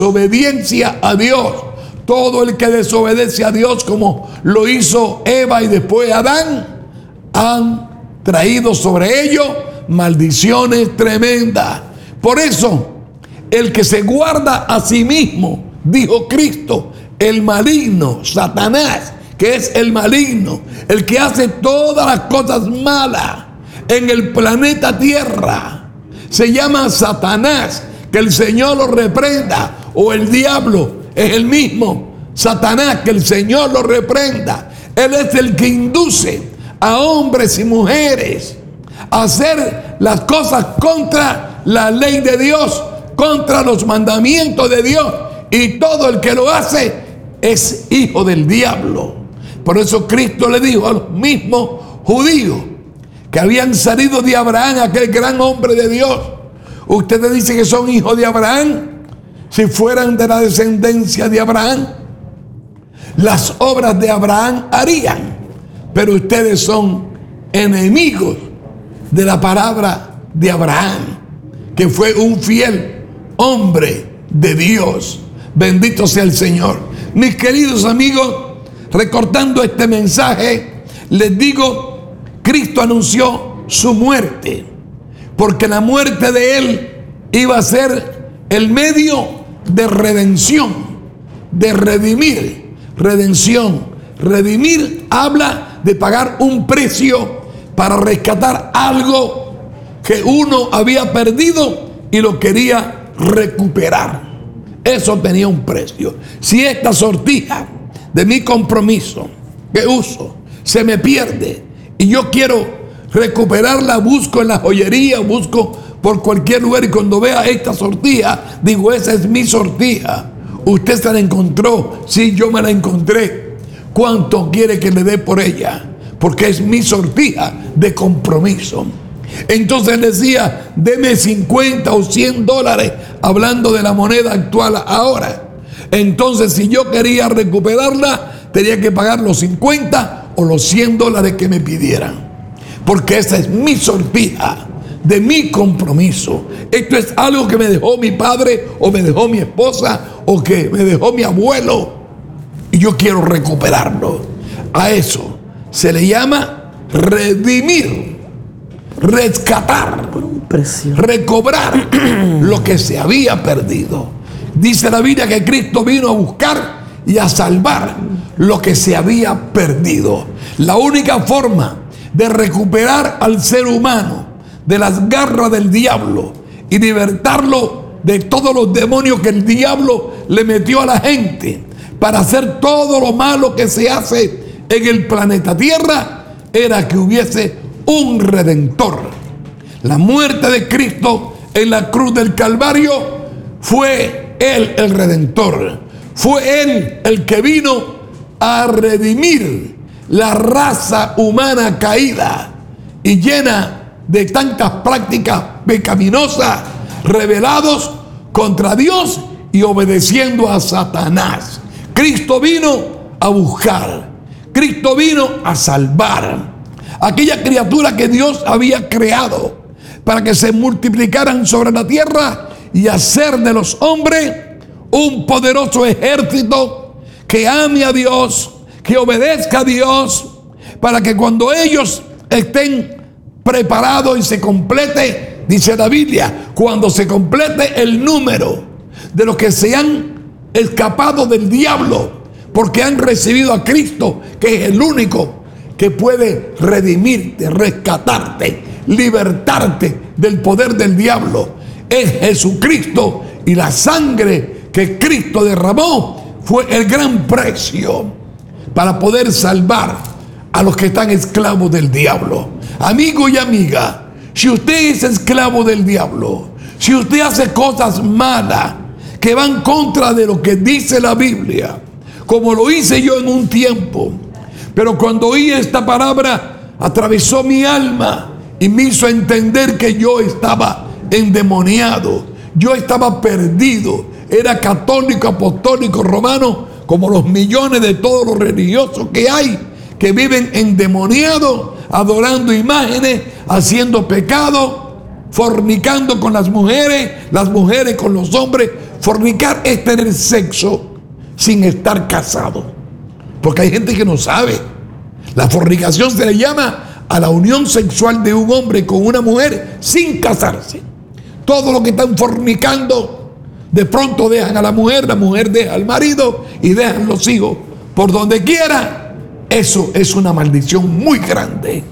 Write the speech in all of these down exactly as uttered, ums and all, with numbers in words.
obediencia a Dios. Todo el que desobedece a Dios, como lo hizo Eva y después Adán, han traído sobre ellos maldiciones tremendas. Por eso, el que se guarda a sí mismo, dijo Cristo, el maligno, Satanás, que es el maligno, el que hace todas las cosas malas en el planeta Tierra, se llama Satanás, que el Señor lo reprenda, o el diablo es el mismo Satanás, que el Señor lo reprenda. Él es el que induce a hombres y mujeres a hacer las cosas contra la ley de Dios, contra los mandamientos de Dios, y todo el que lo hace es hijo del diablo. Por eso Cristo le dijo a los mismos judíos que habían salido de Abraham, aquel gran hombre de Dios: ustedes dicen que son hijos de Abraham. Si fueran de la descendencia de Abraham, las obras de Abraham harían, pero ustedes son enemigos de la palabra de Abraham, que fue un fiel hombre de Dios. Bendito sea el Señor. Mis queridos amigos, recortando este mensaje, les digo, Cristo anunció su muerte, porque la muerte de Él iba a ser el medio de redención, de redimir. Redención, redimir habla de pagar un precio para rescatar algo que uno había perdido y lo quería recuperar. Eso tenía un precio. Si esta sortija de mi compromiso que uso se me pierde y yo quiero recuperarla, busco en la joyería, busco por cualquier lugar, y cuando vea esta sortija, digo, esa es mi sortija. Usted se la encontró, sí, yo me la encontré. ¿Cuánto quiere que le dé por ella? Porque es mi sortija de compromiso. Entonces decía, deme cincuenta o cien dólares, hablando de la moneda actual ahora. Entonces, si yo quería recuperarla, tenía que pagar los cincuenta o los cien dólares que me pidieran, porque esa es mi sortija de mi compromiso. Esto es algo que me dejó mi padre, o me dejó mi esposa, o que me dejó mi abuelo, y yo quiero recuperarlo. A eso se le llama redimir, rescatar, recobrar lo que se había perdido. Dice la Biblia que Cristo vino a buscar y a salvar lo que se había perdido. La única forma de recuperar al ser humano de las garras del diablo y libertarlo de todos los demonios que el diablo le metió a la gente para hacer todo lo malo que se hace en el planeta Tierra, era que hubiese un redentor. La muerte de Cristo en la cruz del Calvario fue Él el redentor. Fue Él el que vino a redimir la raza humana caída y llena de tantas prácticas pecaminosas, rebelados contra Dios y obedeciendo a Satanás. Cristo vino a buscar, Cristo vino a salvar aquella criatura que Dios había creado para que se multiplicaran sobre la tierra y hacer de los hombres un poderoso ejército que ame a Dios, que obedezca a Dios, para que cuando ellos estén preparados y se complete, dice la Biblia, cuando se complete el número de los que se han escapado del diablo, porque han recibido a Cristo, que es el único que puede redimirte, rescatarte, libertarte del poder del diablo. Es Jesucristo, y la sangre que Cristo derramó fue el gran precio para poder salvar a los que están esclavos del diablo. Amigo y amiga, si usted es esclavo del diablo, si usted hace cosas malas que van contra de lo que dice la Biblia, como lo hice yo en un tiempo, pero cuando oí esta palabra atravesó mi alma y me hizo entender que yo estaba endemoniado, yo estaba perdido, era católico, apostólico, romano, como los millones de todos los religiosos que hay, que viven endemoniados, adorando imágenes, haciendo pecado, fornicando con las mujeres, las mujeres con los hombres, Fornicar es tener sexo sin estar casado. Porque hay gente que no sabe. La fornicación se le llama a la unión sexual de un hombre con una mujer sin casarse. Todos los que están fornicando, de pronto dejan a la mujer, la mujer deja al marido y dejan los hijos por donde quiera. Eso es una maldición muy grande.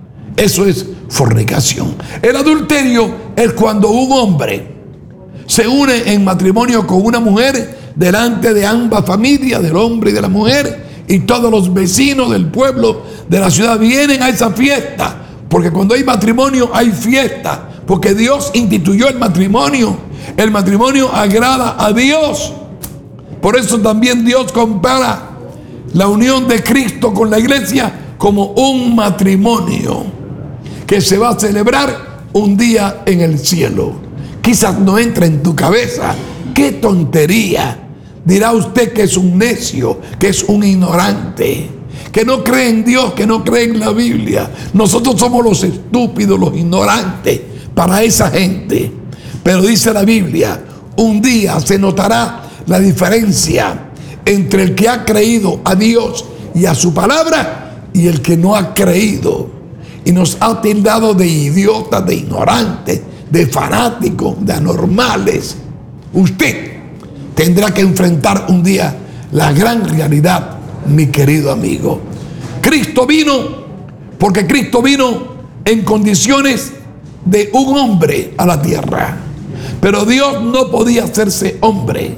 Eso es fornicación. El adulterio es cuando un hombre se une en matrimonio con una mujer delante de ambas familias, del hombre y de la mujer, y todos los vecinos del pueblo, de la ciudad, vienen a esa fiesta, porque cuando hay matrimonio hay fiesta, porque Dios instituyó el matrimonio. El matrimonio agrada a Dios. Por eso también Dios compara la unión de Cristo con la iglesia como un matrimonio que se va a celebrar un día en el cielo. Quizás no entra en tu cabeza. ¡Qué tontería! Dirá usted que es un necio, que es un ignorante, que no cree en Dios, que no cree en la Biblia. Nosotros somos los estúpidos, los ignorantes para esa gente. Pero dice la Biblia, un día se notará la diferencia entre el que ha creído a Dios y a su palabra y el que no ha creído. Y nos ha tildado de idiotas, de ignorantes, de fanáticos, de anormales. Usted tendrá que enfrentar un día la gran realidad, mi querido amigo. Cristo vino porque Cristo vino en condiciones de un hombre a la tierra. Pero Dios no podía hacerse hombre.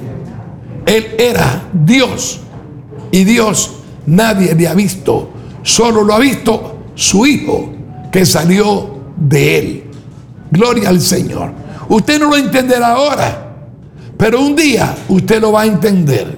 Él era Dios. Y Dios nadie le ha visto. Solo lo ha visto su Hijo, que salió de él. Gloria al Señor. Usted no lo entenderá ahora, pero un día usted lo va a entender.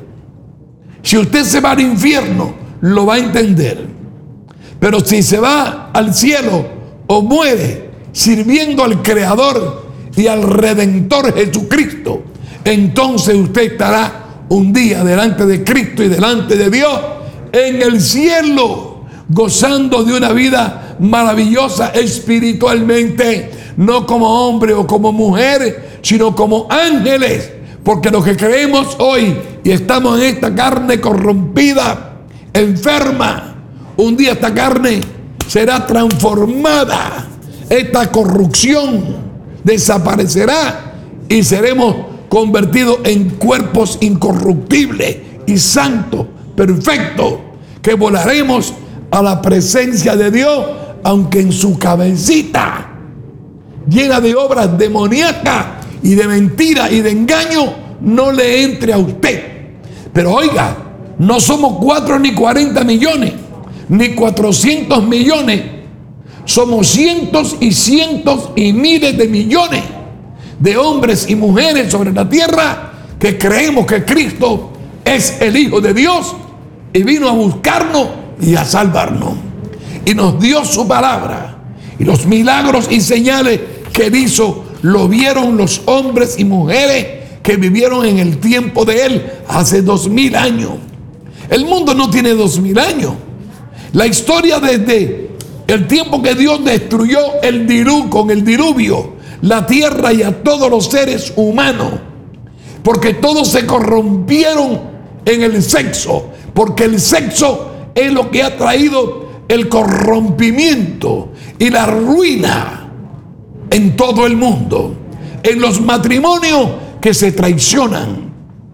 Si usted se va al infierno, lo va a entender. Pero si se va al cielo o muere sirviendo al Creador y al Redentor Jesucristo, entonces usted estará un día delante de Cristo y delante de Dios en el cielo, gozando de una vida maravillosa espiritualmente, no como hombre o como mujer, sino como ángeles. Porque los que creemos hoy y estamos en esta carne corrompida, enferma, un día esta carne será transformada. Esta corrupción desaparecerá y seremos convertidos en cuerpos incorruptibles y santos, perfectos, que volaremos a la presencia de Dios, aunque en su cabecita llena de obras demoníacas y de mentira y de engaño no le entre a usted. Pero oiga, no somos cuatro ni cuarenta millones, ni cuatrocientos millones. Somos cientos y cientos y miles de millones de hombres y mujeres sobre la tierra que creemos que Cristo es el Hijo de Dios y vino a buscarnos y a salvarnos. Y nos dio su palabra. Y los milagros y señales que él hizo lo vieron los hombres y mujeres que vivieron en el tiempo de él hace dos mil años. El mundo no tiene dos mil años. La historia desde el tiempo que Dios destruyó el diluvio, con el diluvio, la tierra y a todos los seres humanos, porque todos se corrompieron en el sexo, porque el sexo es lo que ha traído el corrompimiento y la ruina en todo el mundo, en los matrimonios que se traicionan,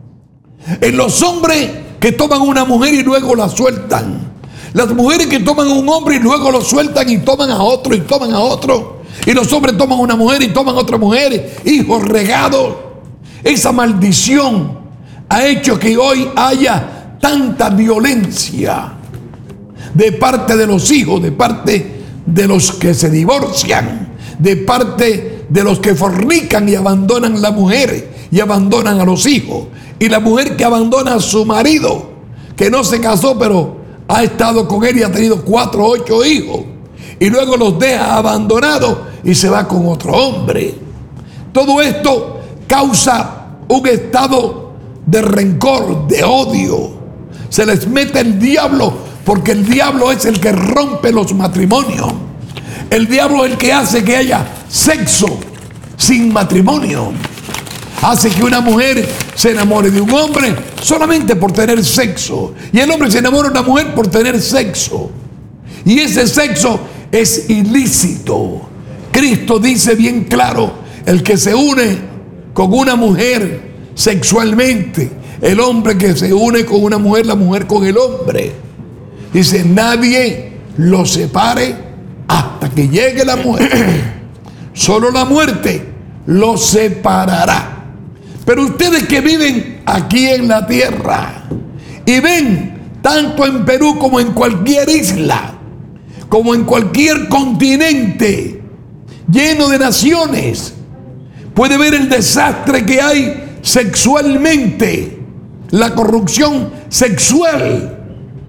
en los hombres que toman una mujer y luego la sueltan, las mujeres que toman a un hombre y luego lo sueltan y toman a otro y toman a otro, y los hombres toman una mujer y toman a otra mujer, hijos regados. Esa maldición ha hecho que hoy haya tanta violencia de parte de los hijos, de parte de los que se divorcian, de parte de los que fornican y abandonan la mujer y abandonan a los hijos, y la mujer que abandona a su marido, que no se casó pero ha estado con él y ha tenido cuatro o ocho hijos, y luego los deja abandonados y se va con otro hombre. Todo esto causa un estado de rencor, de odio. Se les mete el diablo, porque el diablo es el que rompe los matrimonios. El diablo es el que hace que haya sexo sin matrimonio. hace que una mujer se enamore de un hombre solamente por tener sexo. Y el hombre se enamora de una mujer por tener sexo. Y ese sexo es ilícito. Cristo dice bien claro, el que se une con una mujer sexualmente, el hombre que se une con una mujer, la mujer con el hombre, dice, nadie lo separe hasta que llegue la muerte. Solo la muerte lo separará. Pero ustedes que viven aquí en la tierra y ven tanto en Perú como en cualquier isla, como en cualquier continente lleno de naciones, puede ver el desastre que hay sexualmente, la corrupción sexual.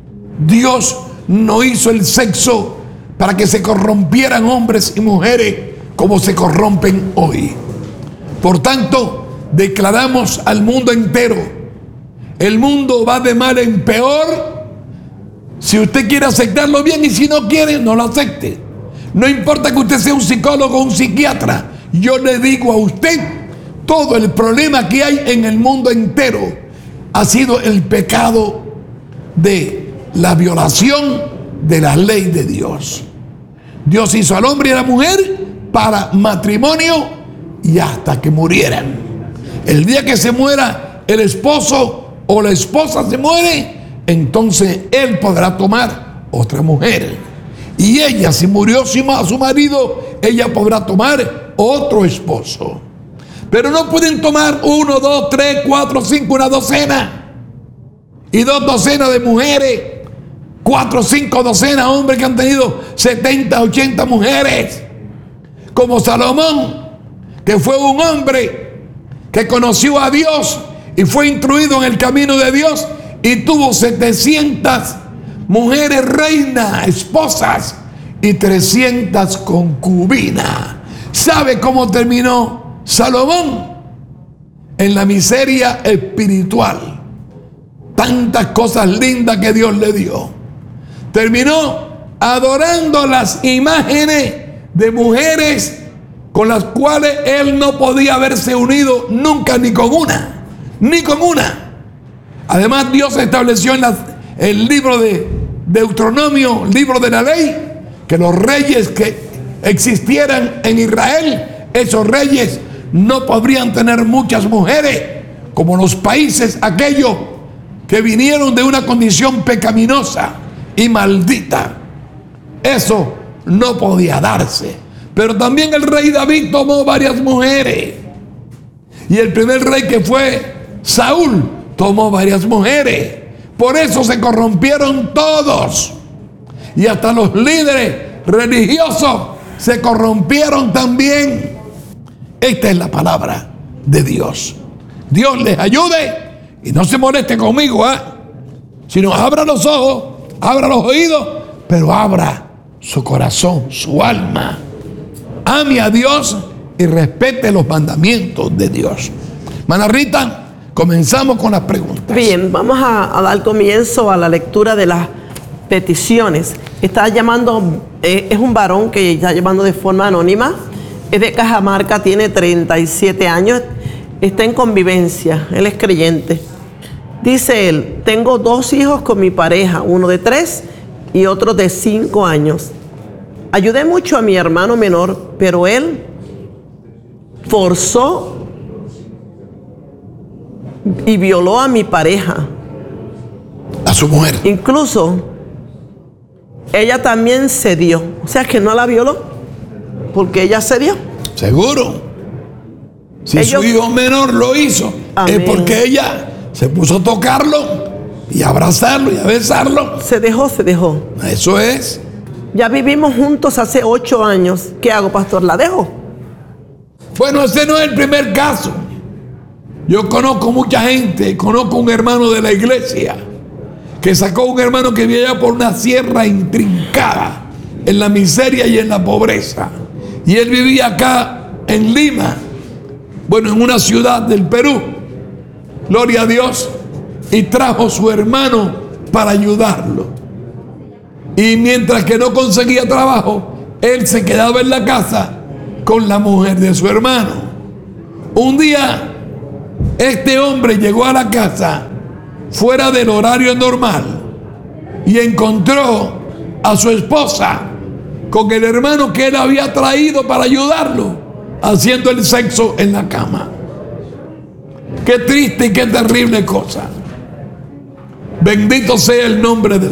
Dios no hizo el sexo para que se corrompieran hombres y mujeres como se corrompen hoy. Por tanto, declaramos al mundo entero, el mundo va de mal en peor. Si usted quiere aceptarlo, bien, y si no quiere, no lo acepte. No importa que usted sea un psicólogo o un psiquiatra, yo le digo a usted, todo el problema que hay en el mundo entero ha sido el pecado de la violación de la ley de Dios. Dios hizo al hombre y a la mujer para matrimonio y hasta que murieran. El día que se muera el esposo o la esposa se muere, entonces él podrá tomar otra mujer. Y ella, si murió a su marido, ella podrá tomar otro esposo. Pero no pueden tomar uno, dos, tres, cuatro, cinco, una docena. Y dos docenas de mujeres. Cuatro, cinco docenas, hombres que han tenido setenta, ochenta mujeres. Como Salomón, que fue un hombre que conoció a Dios y fue instruido en el camino de Dios y tuvo setecientas mujeres reinas, esposas y trescientas concubinas. ¿Sabe cómo terminó Salomón? En la miseria espiritual. Tantas cosas lindas que Dios le dio. Terminó adorando las imágenes de mujeres con las cuales él no podía haberse unido nunca, ni con una, ni con una. Además, Dios estableció en la, el libro de Deuteronomio, libro de la ley, que los reyes que existieran en Israel, esos reyes no podrían tener muchas mujeres, como los países aquellos que vinieron de una condición pecaminosa y maldita. Eso no podía darse. Pero también el rey David tomó varias mujeres. Y el primer rey, que fue Saúl, tomó varias mujeres. Por eso se corrompieron todos. Y hasta los líderes religiosos se corrompieron también. Esta es la palabra de Dios. Dios les ayude y no se moleste conmigo, ¿eh? Sino abra los ojos, abra los oídos, pero abra su corazón, su alma. Ame a Dios y respete los mandamientos de Dios. Hermana Rita, comenzamos con las preguntas. Bien, vamos a, a dar comienzo a la lectura de las peticiones. Está llamando, eh, es un varón que está llamando de forma anónima, es de Cajamarca, tiene treinta y siete años, está en convivencia, él es creyente. Dice él, tengo dos hijos con mi pareja, uno de tres y otro de cinco años. Ayudé mucho a mi hermano menor, pero él forzó y violó a mi pareja. A su mujer. Incluso ella también cedió. O sea que no la violó, porque ella cedió. Seguro. Si Ellos, su hijo menor lo hizo, amén, es porque ella se puso a tocarlo y a abrazarlo y a besarlo. Se dejó, se dejó. Eso es. Ya vivimos juntos hace ocho años. ¿Qué hago, pastor? ¿La dejo? Bueno, ese no es el primer caso. Yo conozco mucha gente, conozco un hermano de la iglesia que sacó un hermano que vivía por una sierra intrincada, en la miseria y en la pobreza. Y él vivía acá en Lima, bueno, en una ciudad del Perú, gloria a Dios, y trajo su hermano para ayudarlo. Y mientras que no conseguía trabajo, él se quedaba en la casa con la mujer de su hermano. Un día Este hombre llegó a la casa fuera del horario normal y encontró a su esposa con el hermano que él había traído para ayudarlo, haciendo el sexo en la cama. Qué triste y qué terrible cosa. Bendito sea el nombre de